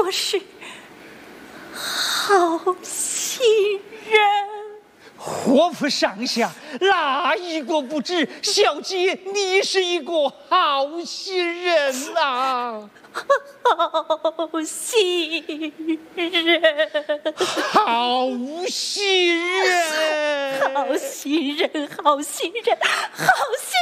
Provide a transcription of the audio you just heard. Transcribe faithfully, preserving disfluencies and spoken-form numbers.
我是好心人。 活府上下哪一个不知小姐你是一个好心人呐、 好心人， 好心人， 好心人，好心人，好心